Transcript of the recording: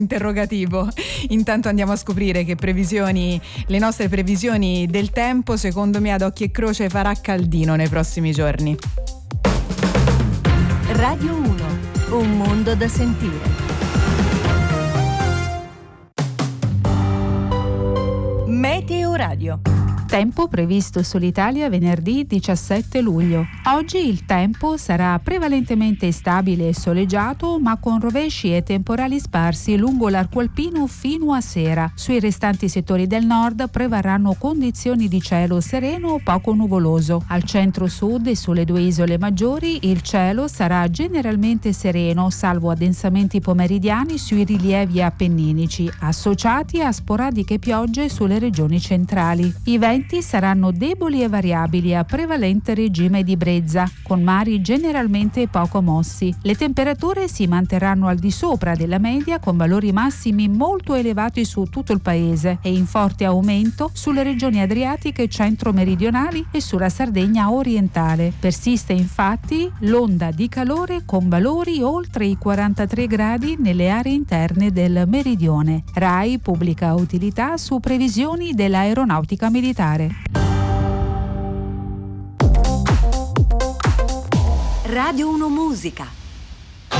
interrogativo. Intanto andiamo a scoprire che le nostre previsioni del tempo, secondo me ad occhio e croce farà caldino nei prossimi giorni. Radio 1, un mondo da sentire. Meteo Radio. Tempo previsto sull'Italia venerdì 17 luglio. Oggi il tempo sarà prevalentemente stabile e soleggiato, ma con rovesci e temporali sparsi lungo l'arco alpino fino a sera. Sui restanti settori del nord prevarranno condizioni di cielo sereno o poco nuvoloso. Al centro-sud e sulle due isole maggiori il cielo sarà generalmente sereno, salvo addensamenti pomeridiani sui rilievi appenninici, associati a sporadiche piogge sulle regioni centrali. I venti saranno deboli e variabili a prevalente regime di brezza, con mari generalmente poco mossi. Le temperature si manterranno al di sopra della media, con valori massimi molto elevati su tutto il paese e in forte aumento sulle regioni adriatiche centro-meridionali e sulla Sardegna orientale. Persiste infatti l'onda di calore con valori oltre i 43 gradi nelle aree interne del meridione. RAI pubblica utilità su previsioni dell'aeronautica militare. Radio 1 Musica.